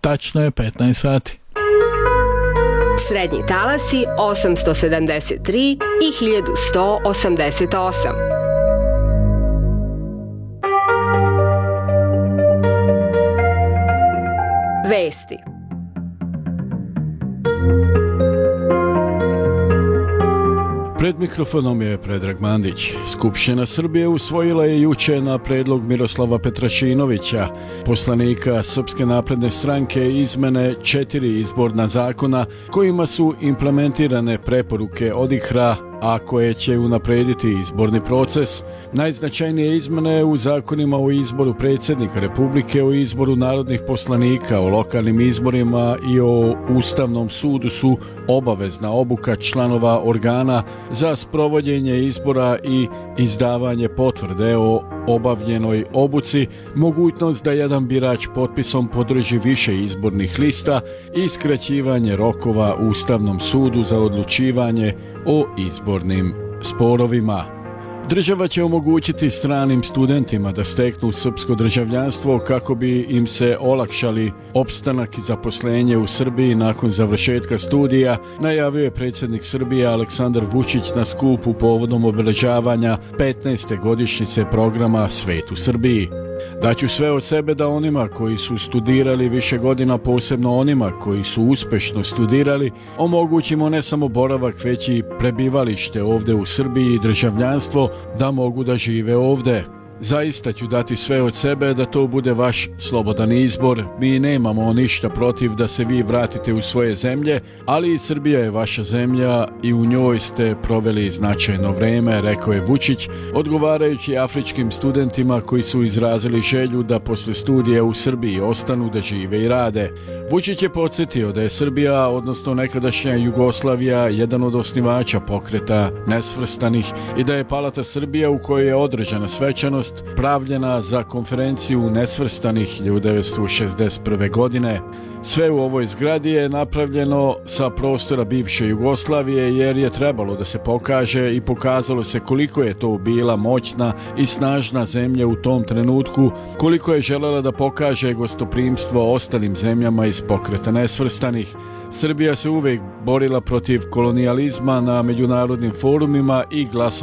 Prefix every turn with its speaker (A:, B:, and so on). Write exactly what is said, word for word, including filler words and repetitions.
A: Tačno je petnaest sati.
B: Srednji talasi osamsto sedamdeset tri i hiljadu sto osamdeset osam. Vesti.
A: Pred mikrofonom je Predrag Mandić. Skupština Srbije usvojila je juče na predlog Miroslava Petrašinovića, poslanika Srpske napredne stranke, izmene četiri izborna zakona kojima su implementirane preporuke ODIHR-a, a koje će unaprediti izborni proces. Najznačajnije izmene u zakonima o izboru predsjednika Republike, o izboru narodnih poslanika, o lokalnim izborima i o Ustavnom sudu su obavezna obuka članova organa za sprovođenje izbora i izdavanje potvrde o obavljenoj obuci, mogućnost da jedan birač potpisom podrži više izbornih lista i skraćivanje rokova Ustavnom sudu za odlučivanje o izbornim sporovima. Država će omogućiti stranim studentima da steknu srpsko državljanstvo kako bi im se olakšali opstanak i zaposlenje u Srbiji nakon završetka studija, najavio je predsjednik Srbije Aleksandar Vučić na skupu povodom obeležavanja petnaeste godišnjice programa Svet u Srbiji. Daću sve od sebe da onima koji su studirali više godina, posebno onima koji su uspešno studirali, omogućimo ne samo boravak, već i prebivalište ovde u Srbiji i državljanstvo da mogu da žive ovde. Zaista ću dati sve od sebe da to bude vaš slobodan izbor. Mi nemamo ništa protiv da se vi vratite u svoje zemlje, ali i Srbija je vaša zemlja i u njoj ste proveli značajno vreme, rekao je Vučić, odgovarajući afričkim studentima koji su izrazili želju da posle studija u Srbiji ostanu da žive i rade. Vučić je podsjetio da je Srbija, odnosno nekadašnja Jugoslavija, jedan od osnivača pokreta nesvrstanih i da je Palata Srbija, u kojoj je održana svečanost, pravljena za konferenciju nesvrstanih hiljadu devetsto šezdeset prve. godine. Sve u ovoj zgradi je napravljeno sa prostora bivše Jugoslavije jer je trebalo da se pokaže i pokazalo se koliko je to bila moćna i snažna zemlja u tom trenutku, koliko je želela da pokaže gostoprimstvo ostalim zemljama iz pokreta nesvrstanih. Srbija se uvek borila protiv kolonijalizma na međunarodnim forumima i glasovala